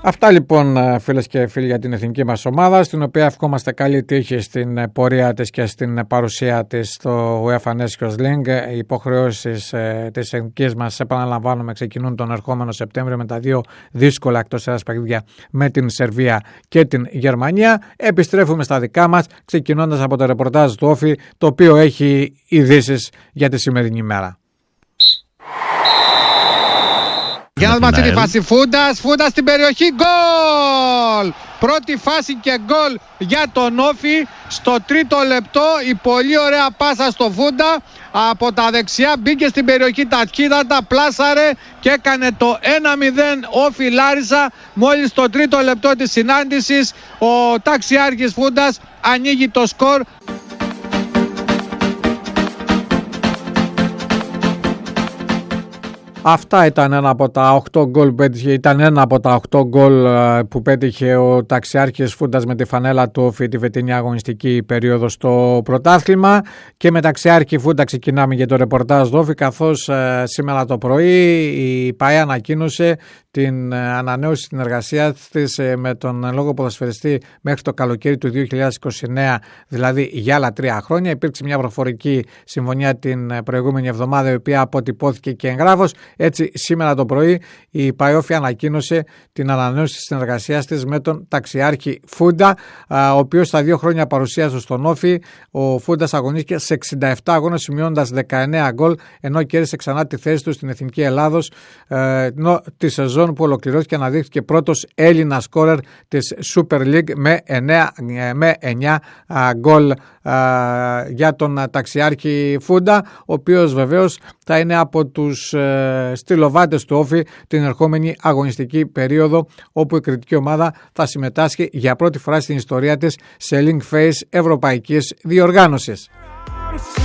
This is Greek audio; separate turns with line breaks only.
Αυτά λοιπόν, φίλες και φίλοι, για την εθνική μας ομάδα, στην οποία ευχόμαστε καλή τύχη στην πορεία της και στην παρουσία της στο UEFA Nations League. Οι υποχρεώσεις της εθνικής μας, επαναλαμβάνουμε, ξεκινούν τον ερχόμενο Σεπτέμβριο με τα δύο δύσκολα εκτός έδρας παιχνίδια με την Σερβία και την Γερμανία. Επιστρέφουμε στα δικά μας, ξεκινώντας από το ρεπορτάζ του Όφη, το οποίο έχει ειδήσεις για τη σημερινή ημέρα.
Για να δούμε αυτή τη φάση. Φούντας στην περιοχή, γκολ! Πρώτη φάση και γκολ για τον Όφη στο τρίτο λεπτό. Η πολύ ωραία πάσα στο Φούντα από τα δεξιά, μπήκε στην περιοχή ταχύτατα, πλάσαρε και έκανε το 1-0 Όφη Λάρισα. Μόλις στο τρίτο λεπτό της συνάντησης ο ταξιάρχης Φούντας ανοίγει το σκορ.
Αυτά ήταν ένα από τα 8 γκολ που πέτυχε, που πέτυχε ο ταξιάρχης Φούντας με τη φανέλα του Όφη τη φετινή αγωνιστική περίοδο στο πρωτάθλημα. Και με ταξιάρχη Φούντα ξεκινάμε για το ρεπορτάζ του Όφη, καθώς σήμερα το πρωί η ΠΑΕ ανακοίνωσε την ανανέωση συνεργασίας της με τον λόγο ποδοσφαιριστή μέχρι το καλοκαίρι του 2029, δηλαδή για άλλα 3 χρόνια. Υπήρξε μια προφορική συμφωνία την προηγούμενη εβδομάδα, η οποία αποτυπώθηκε και εγγράφος. Έτσι, σήμερα το πρωί η ΠΑΕ Όφη ανακοίνωσε την ανανέωση της συνεργασίας της με τον ταξιάρχη Φούντα, ο οποίος στα 2 χρόνια παρουσίας του στον Όφη, ο Φούντας αγωνίστηκε σε 67 αγώνες, σημειώνοντας 19 γκολ, ενώ κέρδισε ξανά τη θέση του στην Εθνική Ελλάδος τη σεζόν που ολοκληρώθηκε, αναδείχθηκε πρώτος Έλληνας σκόρερ της Super League με 9 γκολ για τον ταξιάρχη Φούντα, ο οποίος βεβαίως θα είναι από τους στυλοβάτες του Όφη την ερχόμενη αγωνιστική περίοδο, όπου η κριτική ομάδα θα συμμετάσχει για πρώτη φορά στην ιστορία της σε link phase ευρωπαϊκής διοργάνωσης.